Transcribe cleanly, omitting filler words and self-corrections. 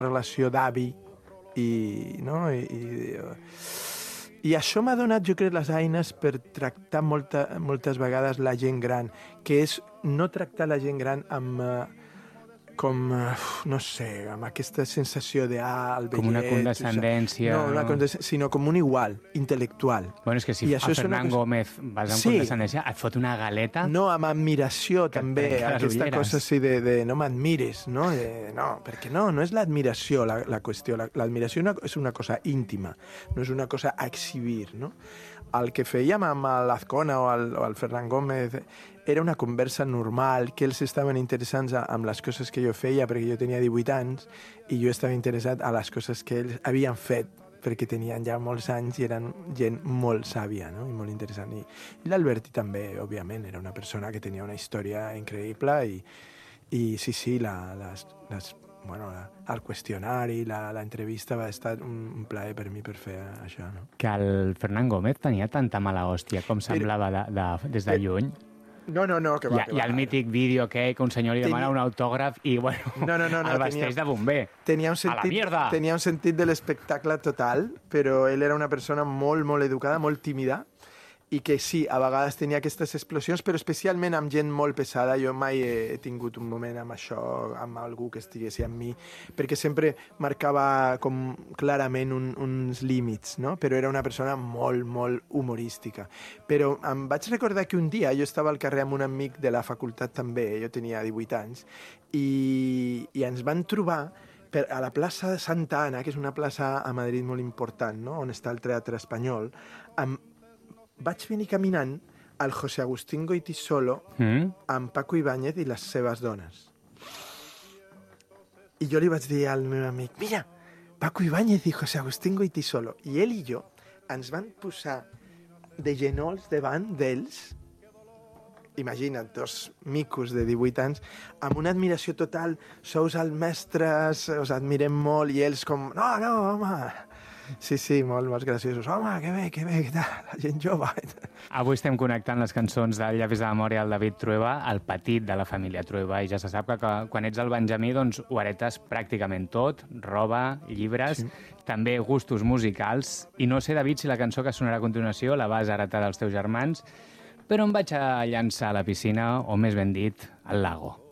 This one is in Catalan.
relació d'avi no? I això m'ha donat, jo crec, les eines per tractar moltes vegades la gent gran, que és no tractar la gent gran amb... no sé, amb aquesta sensació de el vellet... Com una condescendència... sinó com un igual, intel·lectual. Bueno, és que si a Fernán Gómez vas amb condescendència, et fot una galeta... No, amb admiració també, aquesta cosa així de no m'admires, no? No, perquè no és l'admiració la qüestió. L'admiració és una cosa íntima, no és una cosa a exhibir, no? El que fèiem amb l'Azcona o el Fernán Gómez era una conversa normal, que ells estaven interessants amb les coses que jo feia, perquè jo tenia 18 anys, i jo estava interessat a les coses que ells havien fet, perquè tenien ja molts anys i eren gent molt sàvia, no? I molt interessant. I l'Alberti també, òbviament, era una persona que tenia una història increïble i sí, el qüestionari, l'entrevista va estar un plaer per mi per fer això, no? Que el Fernán Gómez tenia tanta mala hòstia com semblava des de lluny. No, que va. Hi ha el mític vídeo que un senyor li demana un autògraf i, bueno, el vesteix de bomber. A la mierda! Tenia un sentit de l'espectacle total, però ell era una persona molt, molt educada, molt tímida, i que sí, a vegades tenia aquestes explosions, però especialment amb gent molt pesada. Jo mai he tingut un moment amb això, amb algú que estiguessi amb mi, perquè sempre marcava com clarament uns límits, no? Però era una persona molt, molt humorística. Però em vaig recordar que un dia jo estava al carrer amb un amic de la facultat també, jo tenia 18 anys, i ens van trobar a la plaça de Santa Ana, que és una plaça a Madrid molt important, no? On està el Teatre Espanyol, vaig venir caminant al José Agustín Goytisolo amb Paco Ibáñez i les seves dones. I jo li vaig dir al meu amic, mira, Paco Ibáñez i José Agustín Goytisolo. I ell i jo ens van posar de genolls davant d'ells, imagina't, dos micos de 18 anys, amb una admiració total, sous els mestres, us admirem molt, i ells com, no, home... Sí, molt graciosos. Home, que bé, què tal? La gent jove. Avui estem connectant les cançons del Llavis de memòria al David Trueba, el petit de la família Trueba, i ja se sap que quan ets el Benjamí doncs ho heretes pràcticament tot, roba, llibres, també gustos musicals, i no sé, David, si la cançó que sonarà a continuació la vas heretar dels teus germans, però em vaig a llançar a la piscina, o més ben dit, al lago.